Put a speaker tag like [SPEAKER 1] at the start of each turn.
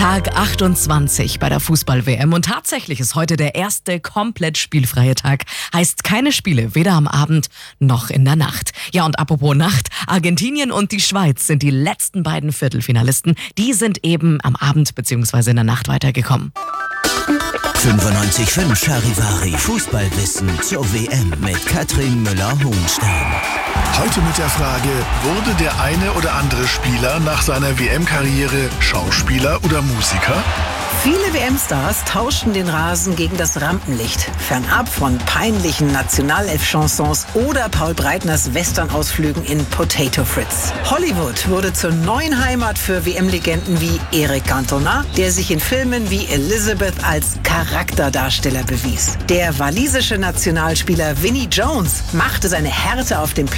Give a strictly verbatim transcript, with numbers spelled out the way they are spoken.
[SPEAKER 1] Tag achtundzwanzig bei der Fußball-W M und tatsächlich ist heute der erste komplett spielfreie Tag. Heißt keine Spiele, weder am Abend noch in der Nacht. Ja, und apropos Nacht, Argentinien und die Schweiz sind die letzten beiden Viertelfinalisten. Die sind eben am Abend bzw. in der Nacht weitergekommen.
[SPEAKER 2] fünfundneunzig Komma fünf Charivari Fußballwissen zur W M mit Katrin Müller-Hohenstein.
[SPEAKER 3] Heute mit der Frage, wurde der eine oder andere Spieler nach seiner W M-Karriere Schauspieler oder Musiker?
[SPEAKER 4] Viele W M-Stars tauschten den Rasen gegen das Rampenlicht. Fernab von peinlichen Nationalelf-Chansons oder Paul Breitners Western-Ausflügen in Potato Fritz. Hollywood wurde zur neuen Heimat für W M-Legenden wie Eric Cantona, der sich in Filmen wie Elizabeth als Charakterdarsteller bewies. Der walisische Nationalspieler Vinnie Jones machte seine Härte auf dem